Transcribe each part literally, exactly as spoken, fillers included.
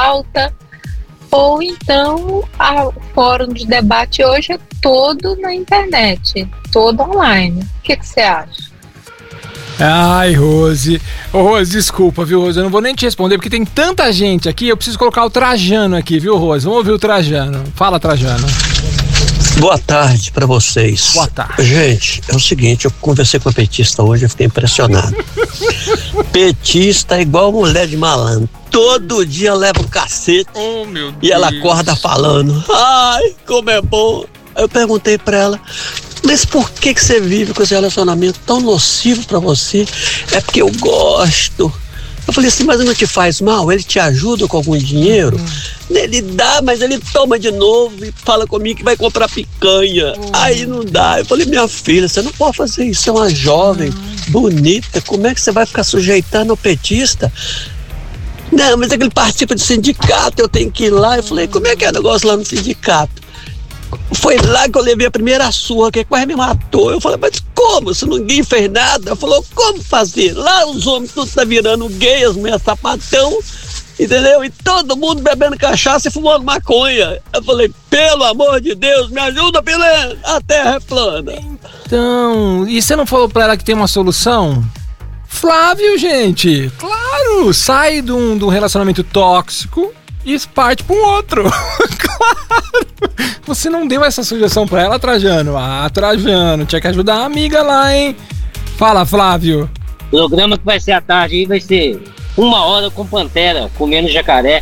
pauta, ou então a, o fórum de debate hoje é todo na internet, todo online. O que você acha? Ai, Rose. Ô, Rose, desculpa, viu, Rose? Eu não vou nem te responder, porque tem tanta gente aqui, eu preciso colocar o Trajano aqui, viu, Rose? Vamos ouvir o Trajano. Fala, Trajano. Boa tarde pra vocês. Boa tarde. Gente, é o seguinte, eu conversei com a petista hoje, eu fiquei impressionado. Petista é igual mulher de malandro. Todo dia leva um cacete. Oh, meu Deus. E ela acorda falando, ai, como é bom. Eu perguntei pra ela, mas por que que você vive com esse relacionamento tão nocivo pra você? É porque eu gosto. Eu falei assim, mas não te faz mal? Ele te ajuda com algum dinheiro? Uhum. Ele dá, mas ele toma de novo e fala comigo que vai comprar picanha. Uhum. Aí não dá. Eu falei, minha filha, você não pode fazer isso. Você é uma jovem, uhum. bonita. Como é que você vai ficar sujeitando ao petista? Não, mas é que ele participa de sindicato, eu tenho que ir lá. Eu falei, como é que é o negócio lá no sindicato? Foi lá que eu levei a primeira surra, que quase me matou. Eu falei, mas como? Se ninguém fez nada? Eu falei, como fazer? Lá os homens tudo tá virando gay, as mulheres sapatão, entendeu? E todo mundo bebendo cachaça e fumando maconha. Eu falei, pelo amor de Deus, me ajuda, Pelé, a terra é plana. Então, e você não falou pra ela que tem uma solução? Flávio, gente, claro, sai de um, de um relacionamento tóxico e parte para um outro. Claro. Você não deu essa sugestão para ela, Trajano? Ah, Trajano, tinha que ajudar a amiga lá, hein? Fala, Flávio. O programa que vai ser à tarde aí vai ser uma hora com Pantera, comendo jacaré.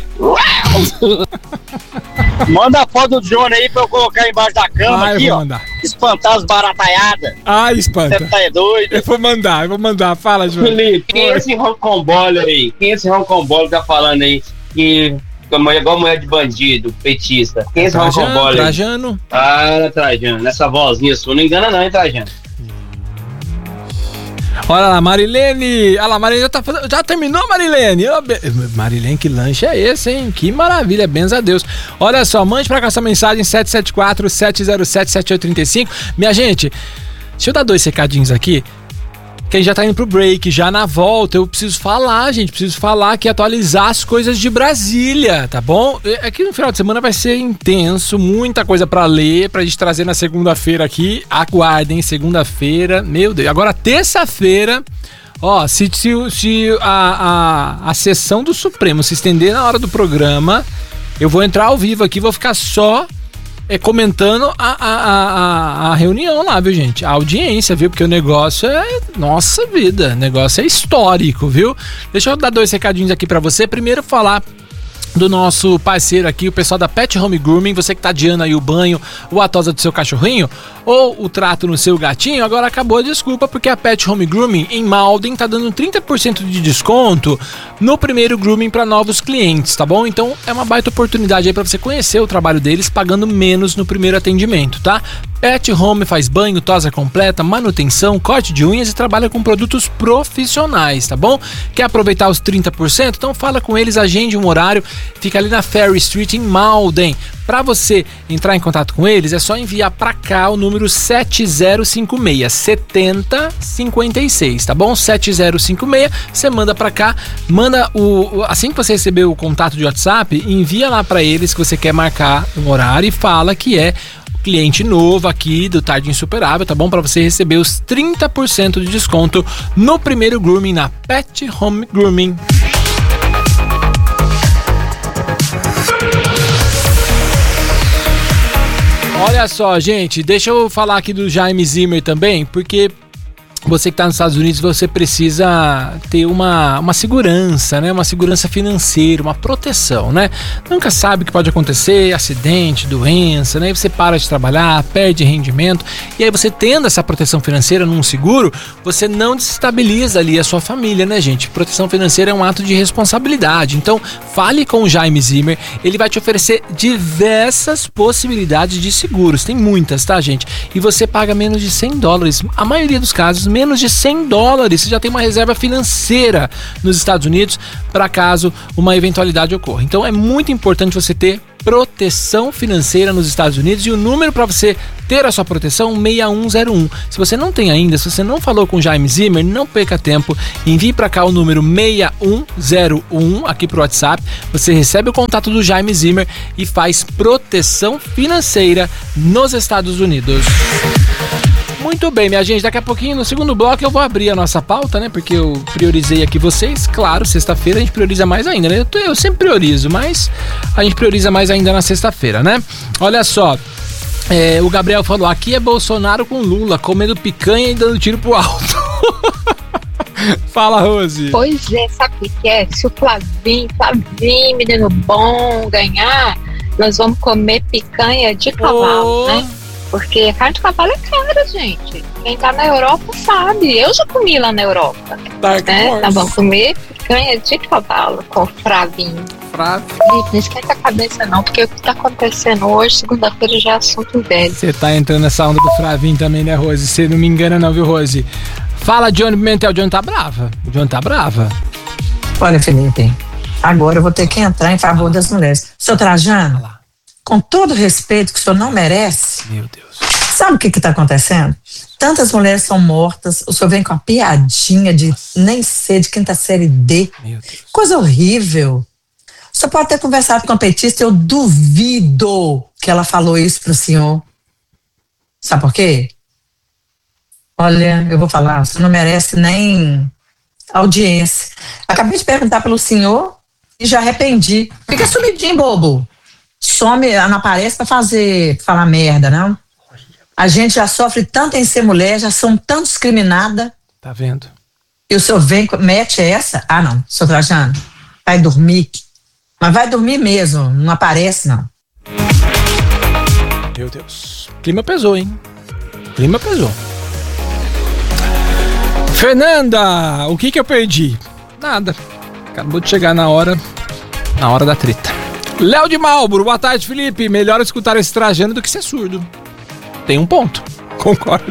Manda a foto do Johnny aí pra eu colocar embaixo da cama. Ah, aqui, ó. Mandar. Espantar as barataiadas. Ah, espanta. Você tá doido? Eu vou mandar, eu vou mandar. Fala, Johnny. Felipe, quem é esse roncambole aí? Quem é esse roncambole que tá falando aí? Que... igual mulher de bandido, petista. Quem é esse roncambole aí? Trajano. Ah, Trajano. Essa vozinha sua não engana não, hein, Trajano? Olha lá, Marilene. Olha lá, Marilene já, tá fazendo... já terminou, Marilene? Oh, be... Marilene, que lanche é esse, hein? Que maravilha, benza a Deus. Olha só, mande pra cá essa mensagem sete sete quatro, sete zero sete, sete oito três cinco. Minha gente, deixa eu dar dois recadinhos aqui, que a gente já tá indo pro break. Já na volta eu preciso falar, gente, preciso falar aqui, atualizar as coisas de Brasília, tá bom? Aqui no final de semana vai ser intenso, muita coisa pra ler, pra gente trazer na segunda-feira aqui. Aguardem, segunda-feira, meu Deus. Agora, terça-feira, ó, se, se, se a, a, a sessão do Supremo se estender na hora do programa, eu vou entrar ao vivo aqui, vou ficar só... É comentando a, a, a, a reunião lá, viu, gente? A audiência, viu? Porque o negócio é... Nossa vida, o negócio é histórico, viu? Deixa eu dar dois recadinhos aqui pra você. Primeiro, falar do nosso parceiro aqui, o pessoal da Pet Home Grooming. Você que tá adiando aí o banho ou a tosa do seu cachorrinho ou o trato no seu gatinho, agora acabou a desculpa, porque a Pet Home Grooming em Malden tá dando trinta por cento de desconto no primeiro grooming para novos clientes, tá bom? Então é uma baita oportunidade aí para você conhecer o trabalho deles pagando menos no primeiro atendimento, tá? Pet Home faz banho, tosa completa, manutenção, corte de unhas e trabalha com produtos profissionais, tá bom? Quer aproveitar os trinta por cento? Então fala com eles, agende um horário, fica ali na Ferry Street em Malden. Para você entrar em contato com eles, é só enviar para cá o número sete zero cinco seis, sete zero cinco seis, tá bom? sete zero cinco seis, você manda para cá, manda o... Assim que você receber o contato de WhatsApp, envia lá para eles que você quer marcar um horário e fala que é cliente novo aqui do Tarde Insuperável, tá bom? Para você receber os trinta por cento de desconto no primeiro grooming na Pet Home Grooming. Olha só, gente, deixa eu falar aqui do Jaime Zimmer também, porque você que está nos Estados Unidos, você precisa ter uma, uma segurança, né? Uma segurança financeira, uma proteção, né? Nunca sabe o que pode acontecer, acidente, doença, né? Você para de trabalhar, perde rendimento, e aí você tendo essa proteção financeira num seguro, você não desestabiliza ali a sua família, né, gente? Proteção financeira é um ato de responsabilidade, então fale com o Jaime Zimmer, ele vai te oferecer diversas possibilidades de seguros, tem muitas, tá, gente? E você paga menos de cem dólares, a maioria dos casos, menos de cem dólares, você já tem uma reserva financeira nos Estados Unidos para caso uma eventualidade ocorra. Então é muito importante você ter proteção financeira nos Estados Unidos, e o número para você ter a sua proteção seis um zero um. Se você não tem ainda, se você não falou com o Jaime Zimmer, não perca tempo, envie para cá o número seis um zero um aqui pro WhatsApp, você recebe o contato do Jaime Zimmer e faz proteção financeira nos Estados Unidos. Muito bem, minha gente, daqui a pouquinho no segundo bloco eu vou abrir a nossa pauta, né, porque eu priorizei aqui vocês, claro, sexta-feira a gente prioriza mais ainda, né, eu, tô, eu sempre priorizo, mas a gente prioriza mais ainda na sexta-feira, né. Olha só, é, o Gabriel falou, aqui é Bolsonaro com Lula, comendo picanha e dando tiro pro alto. Fala, Rose. Pois é, sabe o que é? Se o Flavinho, Flavinho, menino bom, ganhar, nós vamos comer picanha de cavalo, oh. né? Porque carne de cavalo é cara, gente. Quem tá na Europa sabe. Eu já comi lá na Europa. Dark né? Tá bom, comer picanha de cavalo com fravinho. Fravinho. Não esquenta a cabeça não, porque o que tá acontecendo hoje, segunda-feira, já é assunto velho. Você tá entrando nessa onda do fravinho também, né, Rose? Você não me engana não, viu, Rose? Fala, Johnny Pimentel. O Johnny tá brava. O Johnny tá brava. Olha, Felipe, agora eu vou ter que entrar em favor das mulheres. Seu Trajano, com todo o respeito que o senhor não merece, meu Deus, sabe o que que tá acontecendo? Tantas mulheres são mortas, o senhor vem com a piadinha de Nossa. nem ser de quinta série D. Meu Deus. Coisa horrível. O senhor pode ter conversado com a petista, eu duvido que ela falou isso pro senhor. Sabe por quê? Olha, eu vou falar, o senhor não merece nem audiência. Acabei de perguntar pelo senhor e já arrependi. Fica sumidinho, bobo. Some, não aparece pra fazer, pra falar merda, não? A gente já sofre tanto em ser mulher, já são tão discriminada. Tá vendo? E o senhor vem, mete essa? Ah, não, senhor Trajano, vai dormir. Mas vai dormir mesmo, não aparece, não. Meu Deus. Clima pesou, hein? Clima pesou. Fernanda, o que que eu perdi? Nada. Acabou de chegar na hora, na hora da treta. Léo de Malboro, boa tarde, Felipe. Melhor escutar esse Trajano do que ser surdo. Tem um ponto. Concordo.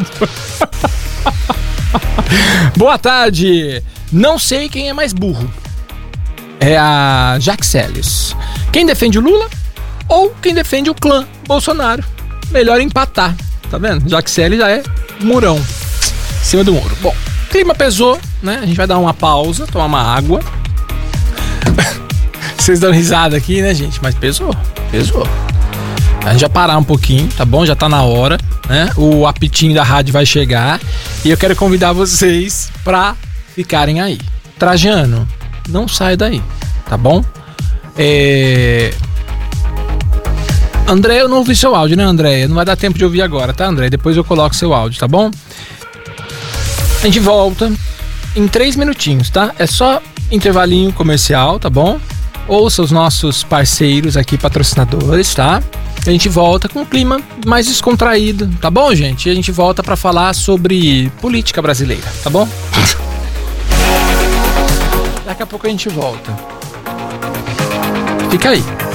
Boa tarde. Não sei quem é mais burro. É a Jaxelis. Quem defende o Lula ou quem defende o clã Bolsonaro? Melhor empatar. Tá vendo? Jaxelis já é murão. Em cima do muro. Bom, clima pesou, né? A gente vai dar uma pausa, tomar uma água. Vocês dão risada aqui, né, gente? Mas pesou, pesou. A gente vai parar um pouquinho, tá bom? Já tá na hora, né? O apitinho da rádio vai chegar e eu quero convidar vocês pra ficarem aí. Trajano, não sai daí, tá bom? É... André, eu não ouvi seu áudio, né, André? Não vai dar tempo de ouvir agora, tá, André? Depois eu coloco seu áudio, tá bom? A gente volta em três minutinhos, tá? É só intervalinho comercial, tá bom? Ouça os nossos parceiros aqui, patrocinadores, tá? A gente volta com um clima mais descontraído, tá bom, gente? E a gente volta pra falar sobre política brasileira, tá bom? Daqui a pouco a gente volta. Fica aí.